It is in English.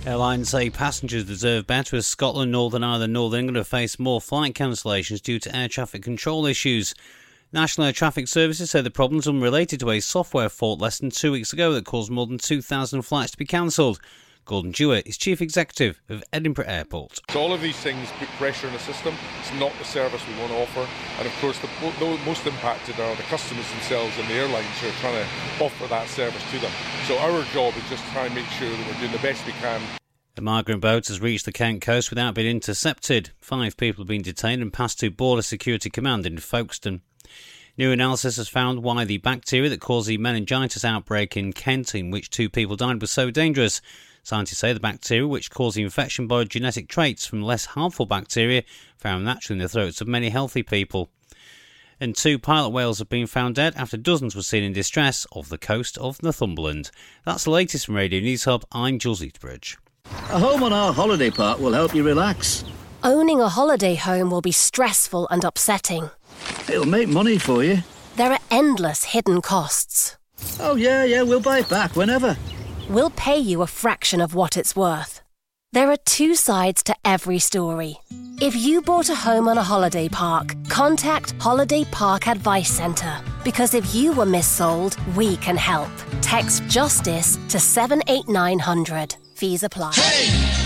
Airlines say passengers deserve better as Scotland, Northern Ireland and Northern England have faced more flight cancellations due to air traffic control issues. National Air Traffic Services say the problems are unrelated to a software fault less than 2 weeks ago that caused more than 2,000 flights to be cancelled. Gordon Jewett is Chief Executive of Edinburgh Airport. So all of these things put pressure on the system. It's not the service we want to offer. And of course, the most impacted are the customers themselves and the airlines who are trying to offer that service to them. So our job is just to try and make sure that we're doing the best we can. A migrant boat has reached the Kent coast without being intercepted. 5 people have been detained and passed to Border Security Command in Folkestone. New analysis has found why the bacteria that caused the meningitis outbreak in Kent, in which 2 people died, was so dangerous. Scientists say the bacteria, which cause the infection, borrowed genetic traits from less harmful bacteria found naturally in the throats of many healthy people. And 2 pilot whales have been found dead after dozens were seen in distress off the coast of Northumberland. That's the latest from Radio News Hub. I'm Jules Eatbridge. A home on our holiday park will help you relax. Owning a holiday home will be stressful and upsetting. It'll make money for you. There are endless hidden costs. Oh, yeah, we'll buy it back whenever. We'll pay you a fraction of what it's worth. There are 2 sides to every story. If you bought a home on a holiday park, contact Holiday Park Advice Centre. Because if you were missold, we can help. Text JUSTICE to 78900. Fees apply. Hey!